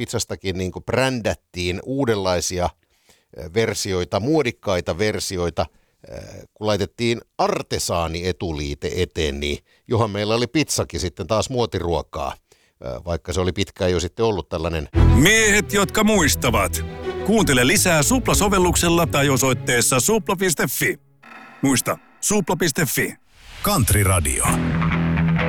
pizzastakin niin kuin brändättiin uudenlaisia versioita, muodikkaita versioita, kun laitettiin artesaani-etuliite eteen, niin johan meillä oli pizzakin sitten taas muotiruokaa, vaikka se oli pitkään jo sitten ollut tällainen. Miehet, jotka muistavat. Kuuntele lisää Supla-sovelluksella tai osoitteessa supla.fi. Muista, supla.fi. Country Radio.